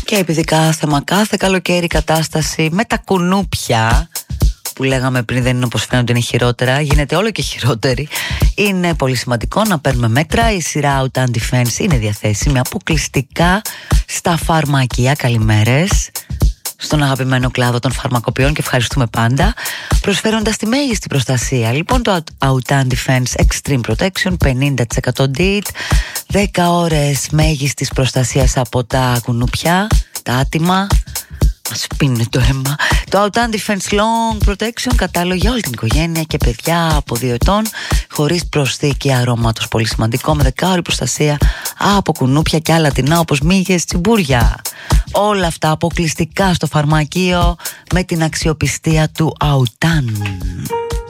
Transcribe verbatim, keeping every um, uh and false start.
Και επειδή κάθε μα κάθε καλοκαίρι η κατάσταση με τα κουνούπια που λέγαμε πριν δεν είναι όπως φαίνονται, είναι χειρότερα, γίνεται όλο και χειρότερη, είναι πολύ σημαντικό να παίρνουμε μέτρα. Η σειρά Autan Defense είναι διαθέσιμη αποκλειστικά στα φαρμακεία. Καλημέρες στον αγαπημένο κλάδο των φαρμακοποιών και ευχαριστούμε πάντα, προσφέροντας τη μέγιστη προστασία. Λοιπόν, το Autan Defense Extreme Protection πενήντα τοις εκατό ντι έι τι, δέκα ώρες μέγιστης προστασίας από τα κουνούπια, τα άτιμα. Μας πίνει το αίμα. Το Autan Defense Long Protection κατάλληλο για όλη την οικογένεια και παιδιά από δύο ετών, χωρίς προσθήκη αρώματος. Πολύ σημαντικό, με δεκάωρη προστασία από κουνούπια και άλλα τεινά όπως μύγες, τσιμπούρια. Όλα αυτά αποκλειστικά στο φαρμακείο με την αξιοπιστία του Autan.